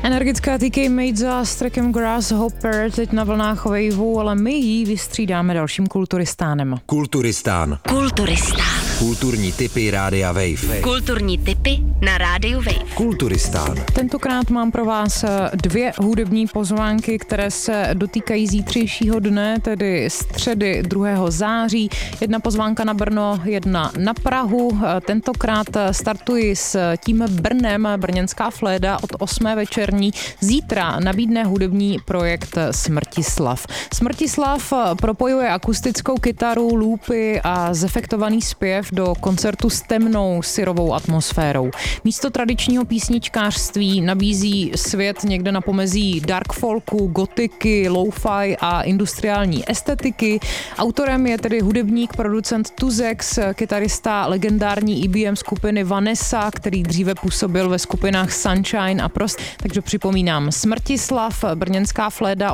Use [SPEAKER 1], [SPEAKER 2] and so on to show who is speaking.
[SPEAKER 1] Energická TK Majza s trackem Grasshopper teď na vlnách Waveu, ale my ji vystřídáme dalším kulturistánem.
[SPEAKER 2] Kulturistán. Kulturní tipy Rádia Wave.
[SPEAKER 3] Kulturní tipy na Rádiu Wave.
[SPEAKER 2] Kulturistán.
[SPEAKER 1] Tentokrát mám pro vás dvě hudební pozvánky, které se dotýkají zítřejšího dne, tedy středy 2. září. Jedna pozvánka na Brno, jedna na Prahu. Tentokrát startuji s tím Brnem, brněnská Fléda od 8. večerní. Zítra nabídne hudební projekt Smrtislav. Smrtislav propojuje akustickou kytaru, loopy a zefektovaný zpěv do koncertu s temnou syrovou atmosférou. Místo tradičního písničkářství nabízí svět někde na pomezí dark folku, gotiky, lo-fi a industriální estetiky. Autorem je tedy hudebník, producent Tuzex, kytarista legendární EBM skupiny Vanessa, který dříve působil ve skupinách Sunshine a Prost. Takže připomínám, Smrtislav, brněnská Fléda